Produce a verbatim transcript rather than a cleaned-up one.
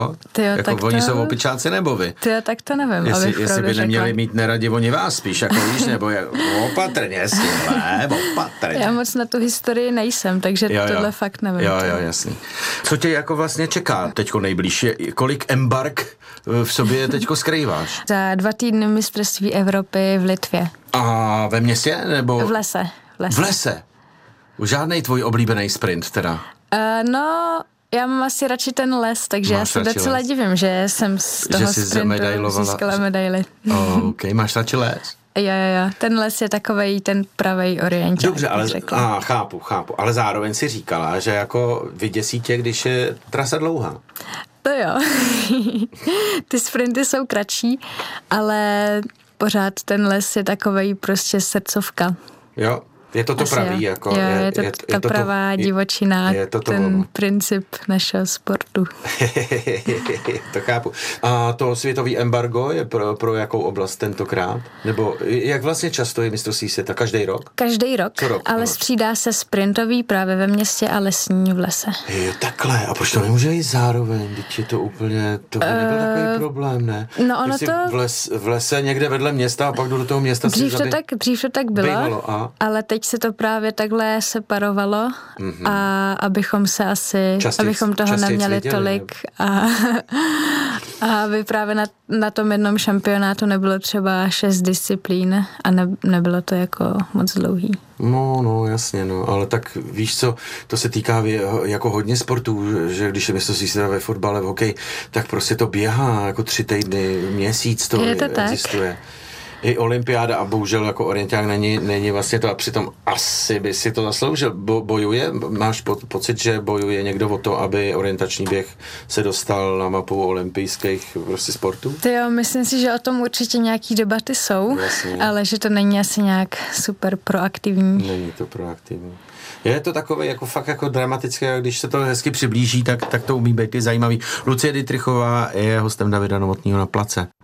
Tyjo, jako tak oni to... jsou opičáci nebo vy? Tyjo, tak to nevím. Jestli, jestli by řekla. neměli mít neradi oni vás spíš, jako víš, nebo jak, opatrně s tímhle, opatrně. Já moc na tu historii nejsem, takže jo, tohle jo. fakt nevím. Jo, jo, jasný. Co tě jako vlastně čeká teďko nejblíž? Kolik embark v sobě teďko skrýváš? Za dva týdny mistrovství Evropy v Litvě. A ve městě, nebo? V lese. V lese. V lese? Žádnej tvůj oblíbený sprint teda? Uh, no... Já mám asi radši ten les, takže Máš já se docela les. divím, že jsem z toho že jsi sprintu získala medaili. Oh, OK, máš radši les? Jo, jo, jo, ten les je takovej ten pravej orienták. Dobře, ale a, chápu, chápu, ale zároveň si říkala, že jako vyděsí tě, když je trasa dlouhá. To jo, ty sprinty jsou kratší, ale pořád ten les je takovej prostě srdcovka. Jo. Je to to Asi pravý, jo. jako. Jo, je, je to je, ta je to pravá to, divočina, je to to ten ono. princip našeho sportu. To chápu. A to světový embargo je pro, pro jakou oblast tentokrát? Nebo jak vlastně často je mistrovství světa? Každý rok? Každý rok, rok ale no. střídá se sprintový právě ve městě a lesní v lese. Je takhle. A proč to nemůže jít zároveň? Teď je to úplně, to by nebyl uh, takový problém, ne? No ono to... V, les, v lese někde vedle města a pak jdu do toho města. Dřív to, zabij... tak, dřív to tak bylo, Bývalo, a? ale teď se to právě takhle separovalo mm-hmm. a abychom se asi, častějc, abychom toho neměli věděli, tolik a, a aby právě na, na tom jednom šampionátu nebylo třeba šest disciplín a ne, nebylo to jako moc dlouhý. No, no, jasně, no, ale tak víš co, to se týká jako hodně sportů, že když je mistrovství světa ve fotbale, v hokeji, tak prostě to běhá jako tři týdny, měsíc to, je to existuje. Tak? I olympiáda a bohužel jako orienták není, není vlastně to a přitom asi by si to zasloužil. Bo, bojuje, máš po, pocit, že bojuje někdo o to, aby orientační běh se dostal na mapu olympijských prostě sportů? To jo, myslím si, že o tom určitě nějaký debaty jsou, Jasně. ale že to není asi nějak super proaktivní. Není to proaktivní. Je to takové jako fakt jako dramatické, když se to hezky přiblíží, tak, tak to umí být i zajímavý. Lucie Dittrichová je hostem Davida Novotného na Place.